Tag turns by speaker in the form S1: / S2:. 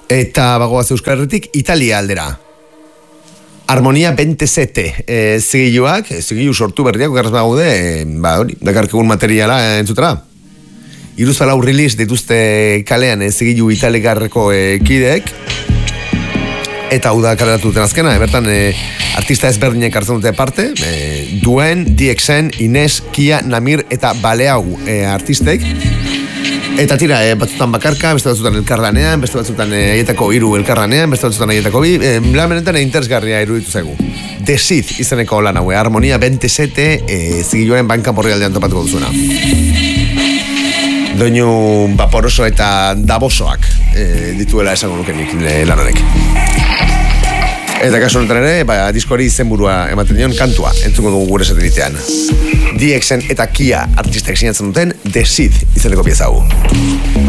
S1: Eta bagoaz Euskal Herritik Italia aldera. Armonia 27 zigilu sortu berriak okarraz bagaude, hori, dakarkegun materiala entzutera. Iruzpalau release dituzte kalean zigilu italikarreko kideek, eta hau da kaleratu duten azkena, bertan artista ezberdinek hartzen dute parte, Duen, DXN, Ines, Kia, Namir eta Baleau artistek. Eta tira, batzutan bakarka, beste batzutan elkarlanean, beste batzutan aietako 3 elkarlanean, beste batzutan aietako 2, lan benetan interesgarria iruditu zaigu. The Seed izeneko lan haue, Armonia 27 zigiluaren bankan porri aldean topatuko duzuna. Doinu Vaporoso eta Davosoak dituela esango nukenik lan honek. Eta kasu honetan ere, diskori izenburua ematen dion kantua, entzuko dugu gure satelitean. DXN eta Kia artistek sinatzen duten The Seed izeneko pieza hau.